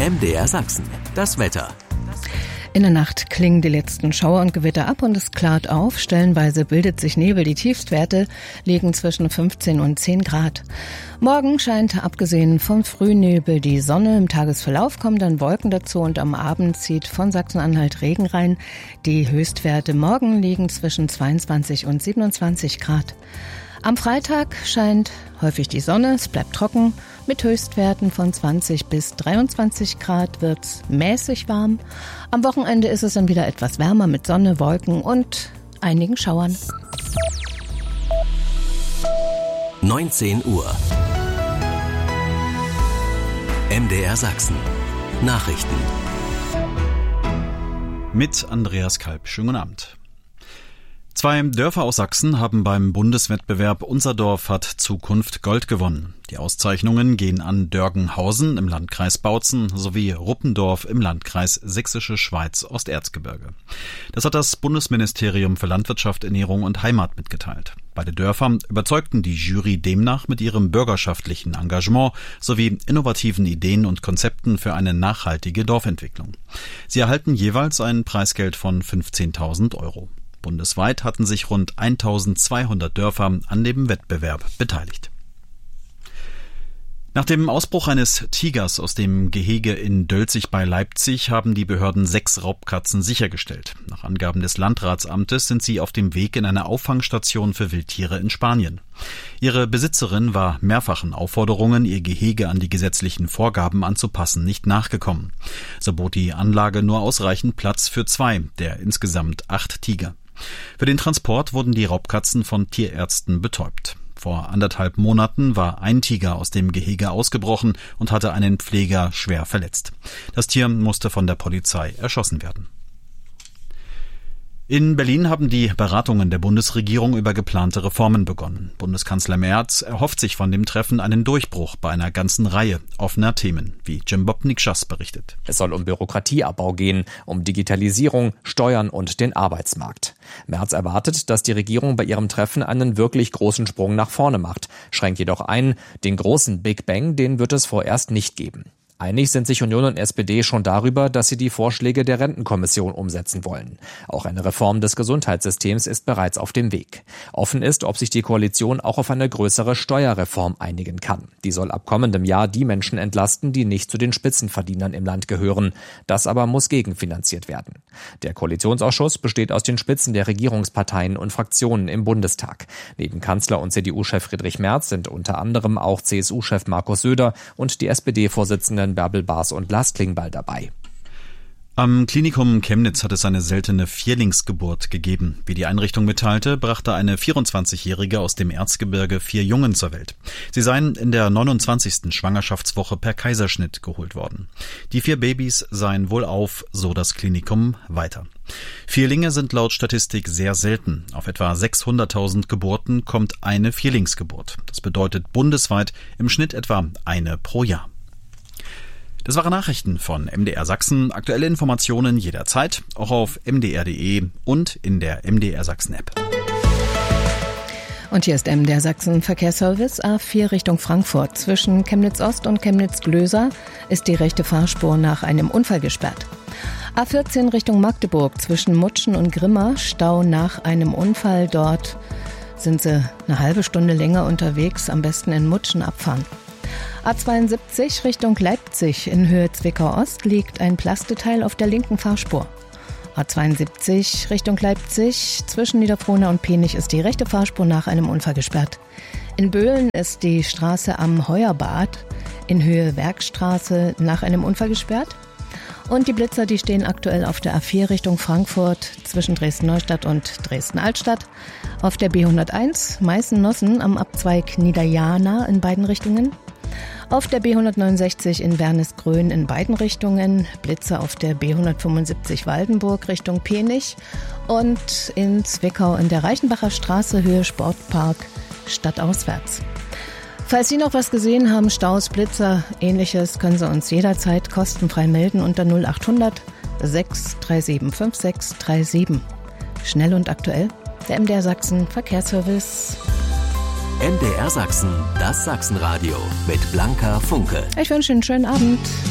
MDR Sachsen, das Wetter. In der Nacht klingen die letzten Schauer und Gewitter ab und es klart auf. Stellenweise bildet sich Nebel. Die Tiefstwerte liegen zwischen 15 und 10 Grad. Morgen scheint abgesehen vom Frühnebel die Sonne. Im Tagesverlauf kommen dann Wolken dazu und am Abend zieht von Sachsen-Anhalt Regen rein. Die Höchstwerte morgen liegen zwischen 22 und 27 Grad. Am Freitag scheint häufig die Sonne, es bleibt trocken. Mit Höchstwerten von 20 bis 23 Grad wird's mäßig warm. Am Wochenende ist es dann wieder etwas wärmer mit Sonne, Wolken und einigen Schauern. 19 Uhr. MDR Sachsen. Nachrichten. Mit Andreas Kalb. Schönen guten Abend. 2 Dörfer aus Sachsen haben beim Bundeswettbewerb Unser Dorf hat Zukunft Gold gewonnen. Die Auszeichnungen gehen an Dörgenhausen im Landkreis Bautzen sowie Ruppendorf im Landkreis Sächsische Schweiz Osterzgebirge. Das hat das Bundesministerium für Landwirtschaft, Ernährung und Heimat mitgeteilt. Beide Dörfer überzeugten die Jury demnach mit ihrem bürgerschaftlichen Engagement sowie innovativen Ideen und Konzepten für eine nachhaltige Dorfentwicklung. Sie erhalten jeweils ein Preisgeld von 15.000 €. Bundesweit hatten sich rund 1.200 Dörfer an dem Wettbewerb beteiligt. Nach dem Ausbruch eines Tigers aus dem Gehege in Dölzig bei Leipzig haben die Behörden 6 Raubkatzen sichergestellt. Nach Angaben des Landratsamtes sind sie auf dem Weg in eine Auffangstation für Wildtiere in Spanien. Ihre Besitzerin war mehrfachen Aufforderungen, ihr Gehege an die gesetzlichen Vorgaben anzupassen, nicht nachgekommen. So bot die Anlage nur ausreichend Platz für 2 der insgesamt 8 Tiger. Für den Transport wurden die Raubkatzen von Tierärzten betäubt. Vor 1,5 Monaten war ein Tiger aus dem Gehege ausgebrochen und hatte einen Pfleger schwer verletzt. Das Tier musste von der Polizei erschossen werden. In Berlin haben die Beratungen der Bundesregierung über geplante Reformen begonnen. Bundeskanzler Merz erhofft sich von dem Treffen einen Durchbruch bei einer ganzen Reihe offener Themen, wie Jim Bobnik-Schass berichtet. Es soll um Bürokratieabbau gehen, um Digitalisierung, Steuern und den Arbeitsmarkt. Merz erwartet, dass die Regierung bei ihrem Treffen einen wirklich großen Sprung nach vorne macht, schränkt jedoch ein, den großen Big Bang, den wird es vorerst nicht geben. Einig sind sich Union und SPD schon darüber, dass sie die Vorschläge der Rentenkommission umsetzen wollen. Auch eine Reform des Gesundheitssystems ist bereits auf dem Weg. Offen ist, ob sich die Koalition auch auf eine größere Steuerreform einigen kann. Die soll ab kommendem Jahr die Menschen entlasten, die nicht zu den Spitzenverdienern im Land gehören. Das aber muss gegenfinanziert werden. Der Koalitionsausschuss besteht aus den Spitzen der Regierungsparteien und Fraktionen im Bundestag. Neben Kanzler und CDU-Chef Friedrich Merz sind unter anderem auch CSU-Chef Markus Söder und die SPD-Vorsitzenden Bärbel Baas und Lars Klingbeil dabei. Am Klinikum Chemnitz hat es eine seltene Vierlingsgeburt gegeben. Wie die Einrichtung mitteilte, brachte eine 24-Jährige aus dem Erzgebirge 4 Jungen zur Welt. Sie seien in der 29. Schwangerschaftswoche per Kaiserschnitt geholt worden. Die 4 Babys seien wohlauf, so das Klinikum weiter. Vierlinge sind laut Statistik sehr selten. Auf etwa 600.000 Geburten kommt eine Vierlingsgeburt. Das bedeutet bundesweit im Schnitt etwa eine pro Jahr. Das waren Nachrichten von MDR Sachsen. Aktuelle Informationen jederzeit, auch auf mdr.de und in der MDR Sachsen App. Und hier ist MDR Sachsen Verkehrsservice A4 Richtung Frankfurt. Zwischen Chemnitz Ost und Chemnitz Glöser ist die rechte Fahrspur nach einem Unfall gesperrt. A14 Richtung Magdeburg zwischen Mutschen und Grimma, Stau nach einem Unfall. Dort sind sie eine halbe Stunde länger unterwegs, am besten in Mutschen abfahren. A72 Richtung Leipzig in Höhe Zwickau Ost liegt ein Plasteteil auf der linken Fahrspur. A72 Richtung Leipzig zwischen Niederfrohna und Penich ist die rechte Fahrspur nach einem Unfall gesperrt. In Böhlen ist die Straße am Heuerbad in Höhe Werkstraße nach einem Unfall gesperrt. Und die Blitzer, die stehen aktuell auf der A4 Richtung Frankfurt zwischen Dresden-Neustadt und Dresden-Altstadt. Auf der B101 Meißen-Nossen am Abzweig Niederjana in beiden Richtungen. Auf der B169 in Wernesgrün in beiden Richtungen. Blitzer auf der B175 Waldenburg Richtung Penich. Und in Zwickau in der Reichenbacher Straße Höhe Sportpark stadtauswärts. Falls Sie noch was gesehen haben, Staus, Blitzer, Ähnliches, können Sie uns jederzeit kostenfrei melden unter 0800 637 5637. Schnell und aktuell, der MDR Sachsen Verkehrsservice. MDR Sachsen, das Sachsenradio mit Blanka Funke. Ich wünsche Ihnen einen schönen Abend.